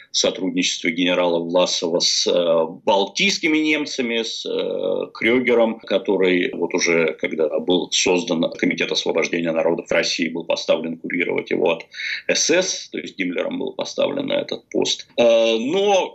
сотрудничестве генерала Власова с балтийскими немцами, с Крёгером, который вот уже, когда был создан Комитет освобождения народов России, был поставлен курировать его от СС, то есть Гиммлером был поставлен на этот пост. Но